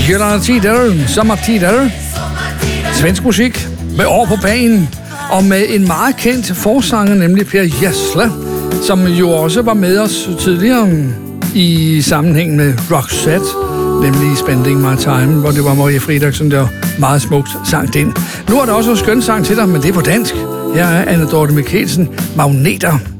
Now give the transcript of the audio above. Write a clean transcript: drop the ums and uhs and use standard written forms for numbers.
Gyldne Tider, Sommertider. Svensk musik med år på banen, og med en meget kendt forsanger, nemlig Per Gessle, som jo også var med os tidligere i sammenhæng med Roxette, nemlig Spending My Time, hvor det var Maria Fridriksen, der meget smukt sang den. Nu er der også en skøn sang til dig, men det er på dansk. Her er Anne Dorthe Michelsen, Magneter.